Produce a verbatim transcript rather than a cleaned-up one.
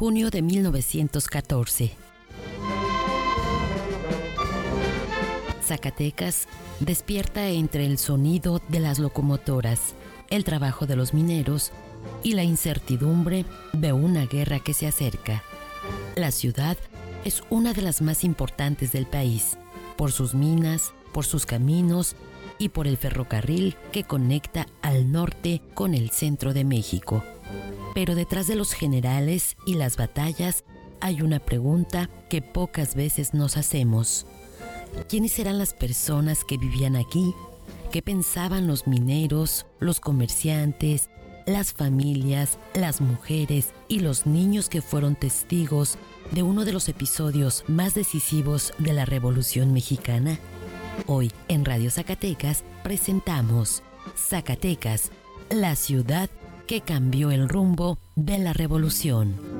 junio de mil novecientos catorce. Zacatecas despierta entre el sonido de las locomotoras, el trabajo de los mineros y la incertidumbre de una guerra que se acerca. La ciudad es una de las más importantes del país, por sus minas, por sus caminos y por el ferrocarril que conecta al norte con el centro de México. Pero detrás de los generales y las batallas hay una pregunta que pocas veces nos hacemos. ¿Quiénes eran las personas que vivían aquí? ¿Qué pensaban los mineros, los comerciantes, las familias, las mujeres y los niños que fueron testigos de uno de los episodios más decisivos de la Revolución Mexicana? Hoy en Radio Zacatecas presentamos Zacatecas, la ciudad que cambió el rumbo de la revolución.